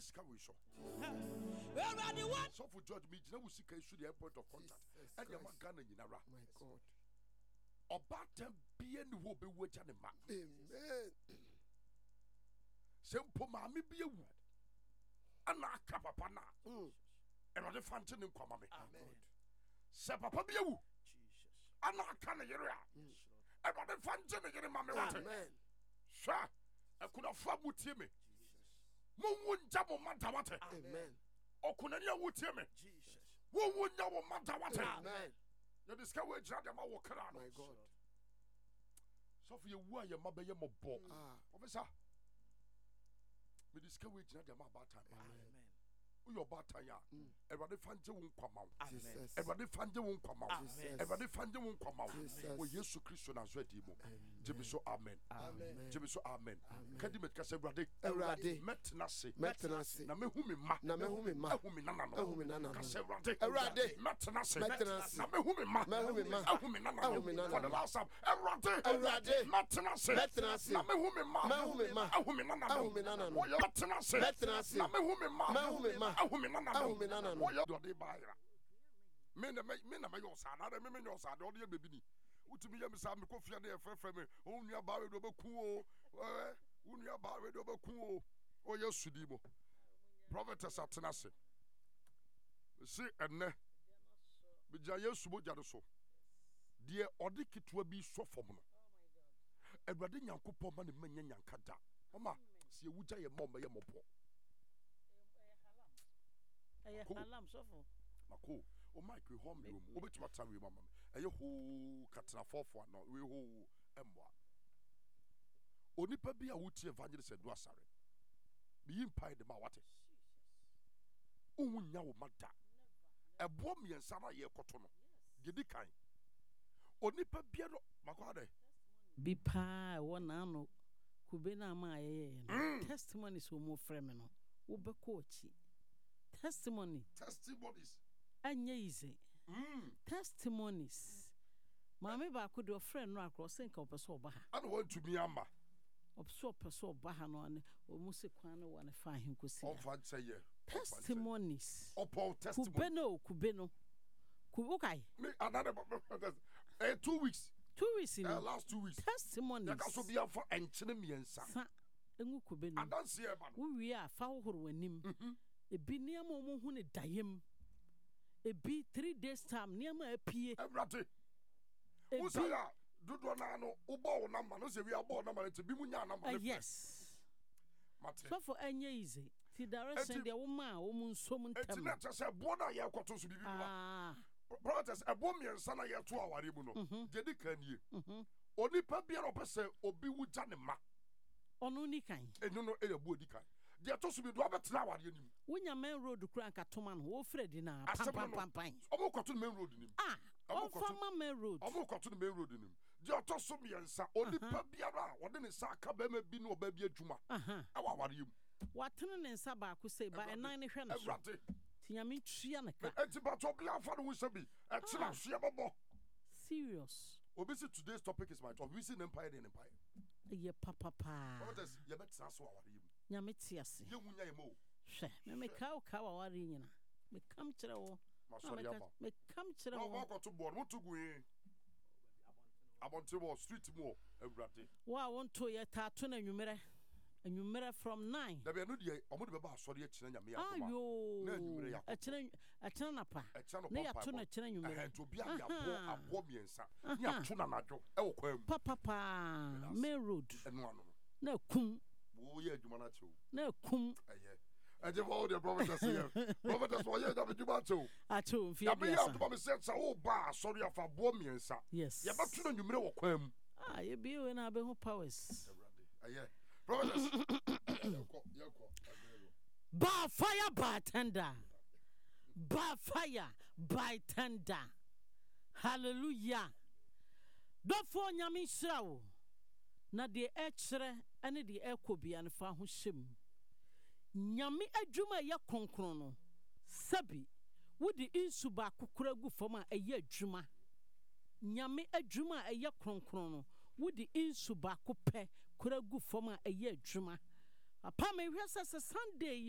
discovery so. So for George me, you see can the airport of contact. And your man Ghana nyinara. My God. About them being who be waiting the man. Amen. Simple mammy be a wood. And I cap upon that. And on the fountain in Kwamame. Amen. Say papa be a woo. Jesus. And I can't hear ya. And on the fountain in Mammy. Amen. Sir, I could have fought with me. Moon jabo mantawate. Amen. O kunania would hear me. Jesus. Who would know mantawate? Amen. You discover Jadama Wakana. My God. So for you, why your mother, your mob, officer. Me discover Jadama about time. Amen. Your bataya. Everybody find you won't come out. Jesus. Everybody find you won't come out. Jesus. Everybody find you won't come out. Jesus. Oh, yes, Christian as well, Dimo. Jimmy so amen. Amen. Jimmy so amen. Can you make us everybody? Erade. Metenase. Metenase. Na me humi ma. Na me humi ma. Ehumi nana no. Ehumi nana no. Kase erade. Erade. Metenase. Metenase. Na me humi ma. Me humi ma. Ehumi nana no. Ehumi nana For the no. last time. Erade. Erade. Metenase. Metenase. Na me humi ma. Me humi ma. Ehumi nana no. Ehumi nana no. Metenase. Metenase. Na me humi ma. Me humi ma. Ehumi nana no. Ehumi nana no. Woyɛ dɔde baayira me na mɛ yɔ sa na de me nyɔ sa de ɔde yɛ bebi ni wotumi yɛ mi sa mi ko fia de yɛ fɛfɛ mi o nua ba we do bɛ kun o ɛɛ o nua ba we do bɛ kun o o yɛ sudi mo prophetess atena se si ɛnɛ bija yɛ subo gya de so deɛ ɔde ketewa bi sɔ fam no ɛwurade nyankopɔn ma ne mɛ nyɛ nyanka da ɔma si ewu gya yɛ mɔ ɔmɛ yɛ mɔpɔ. Mako, o Mike, we home room, o bit what time we mamma. A yo ho catna for no, we ho emwa. Onipa be a wuti evangelist and dwasare. Be impied the mawate. Unya wo mada. A bomb and sana ye cotono. Gedikai. Onipa biado, Makwade. Be pa one ano. Kubena my testimonies who more fremeno. Ube coachy. Testimonies. Anya easy. Testimonies. Mammy ba could your friend no across think of a so baha. I don't want to be amma. Of so perso bahano and Musequano one find him could see. Say yeah. Testimonies. Upon testimony. Kubeno. Kubukai. Me another 2 weeks. 2 weeks in last 2 weeks. Testimonies. That also be for enchine and son. Kubeno. I don't see a man. We are foul when him. Ebi niama omo hu ne dayem. Ebi 3 days time niama apie. Everate. Who say ya? Dudu na no ubo number no say we abo number to be munya number. Yes. Mate. So for anya easy. Ti direction de wo ma wo mun so mun tem. Eti na tse say bo na ye kwoto so bibi ba. Brothers ebo miensa na ye to aware mu no. Jedi kan ye. Onipa bia no pese obi wuja ne ma. Ono ni kan. Enu no e bo odi kan. Dia to so bi do abetena aware nim. Wonya main road kura nka toma no wo fredi na pam. Omo kwato main road nim. O fama main road. Omo kwato main road nim. Dia to so miensa onipa bia na wode ne sa aka ba ma bi no oba bi adwuma. Awa aware nim. Watene ne nsa ba ko say ba enan ne hwe no. Everate. Tinyame twia ne ka. Enti ba to bia fa no wo sabi. Etena hwe bobo. Serious. Obisi today's topic is my topic. We see empire in empire. Ye papa. What is ye betena so aware nim. Nyame tiase. Ye wunya ye mo. Hwe, me ka aware nyina. Me kam kire wo. Me kam kire wo. No go to board, what to go in. Abonte street mo Everate. Wa won to ye tato na nwumere from 9. Da be no de omo de be ba asori e kire nyame ya kuma. Na nwumere ya. E kire na pa. Ne ya to na kire nwumere. To bia ya abo miensa. Ni ato na najo e wo kwam. Papa main road. Eno ano. Na kum. Wo ye adwuma na chew. Na kum. Eye. Eje for the prophetess here. Prophetess wo ye da adwuma chew. Acho mfie bia. Ya Ya to ba me say wo ba asori afa abo miensa. Yes. Ya ba to na nwumere wo kwam. Ye bi we na be ho powers. Eye. Brothers, by fire by tender. By fire by tender. Hallelujah. Don't for nyame shrawo. Na de echere ane de ekobia ne fa ho hyem. Nyame adwuma ye kronkron no. Sabi wo de insu ba kokora gu fam a eye adwuma. Nyame adwuma eye kronkron no. Would insu ba ko pe kura gu fam a eye adwuma apa me hwese Sunday